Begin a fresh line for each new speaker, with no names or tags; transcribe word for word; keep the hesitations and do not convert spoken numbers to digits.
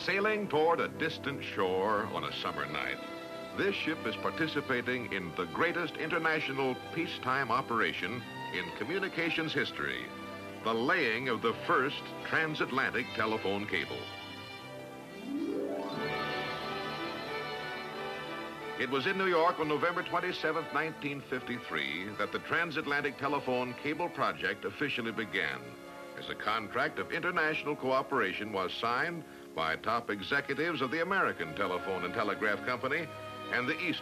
sailing toward a distant shore on a summer night. This ship is participating in the greatest international peacetime operation in communications history, the laying of the first transatlantic telephone cable. It was in New York on November twenty-seventh, nineteen fifty-three, that the transatlantic telephone cable project officially began, as a contract of international cooperation was signed by top executives of the American Telephone and Telegraph Company and the East